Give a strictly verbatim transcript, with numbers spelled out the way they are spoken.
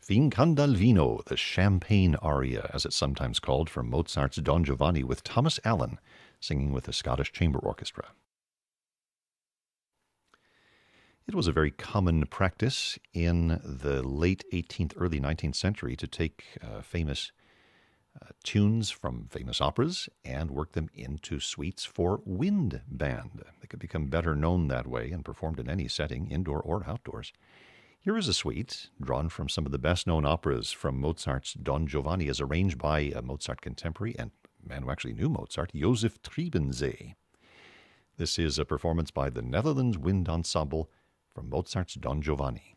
Fincandalvino, the Champagne Aria, as it's sometimes called, from Mozart's Don Giovanni, with Thomas Allen singing with the Scottish Chamber Orchestra. It was a very common practice in the late eighteenth, early nineteenth century to take uh, famous uh, tunes from famous operas and work them into suites for wind band. They could become better known that way and performed in any setting, indoor or outdoors. Here is a suite drawn from some of the best-known operas from Mozart's Don Giovanni, as arranged by a Mozart contemporary and a man who actually knew Mozart, Joseph Trebensee. This is a performance by the Netherlands Wind Ensemble from Mozart's Don Giovanni.